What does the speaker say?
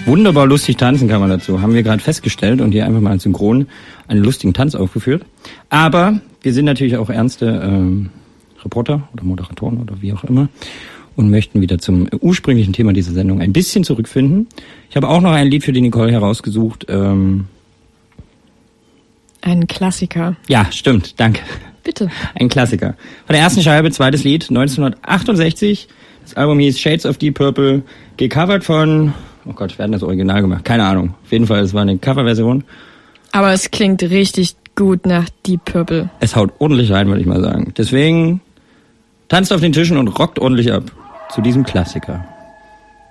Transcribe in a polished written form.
wunderbar lustig tanzen kann man dazu. Haben wir gerade festgestellt und hier einfach mal als Synchron einen lustigen Tanz aufgeführt. Aber wir sind natürlich auch ernste Reporter oder Moderatoren oder wie auch immer und möchten wieder zum ursprünglichen Thema dieser Sendung ein bisschen zurückfinden. Ich habe auch noch ein Lied für die Nicole herausgesucht. Ein Klassiker. Ja, stimmt, danke. Bitte. Ein Klassiker. Von der ersten Scheibe, zweites Lied, 1968. Das Album hieß Shades of Deep Purple, gecovert von, oh Gott, wer hat das Original gemacht? Keine Ahnung. Auf jeden Fall, es war eine Coverversion. Aber es klingt richtig gut nach Deep Purple. Es haut ordentlich rein, würde ich mal sagen. Deswegen tanzt auf den Tischen und rockt ordentlich ab zu diesem Klassiker.